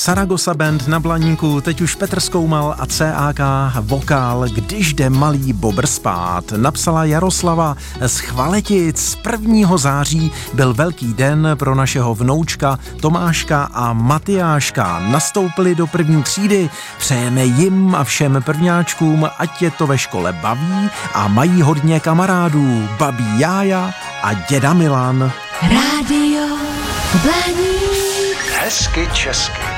Saragossa Band na Blaníku, teď už Petr Skoumal a CAK vokál Když jde malý bobr spát. Napsala Jaroslava z Chvaletic. 1. září byl velký den pro našeho vnoučka Tomáška a Matyáška. Nastoupili do 1. třídy. Přejeme jim a všem prvňáčkům, ať je to ve škole baví a mají hodně kamarádů. Babí Jája a děda Milan. Rádio Blaník. Hezky česky.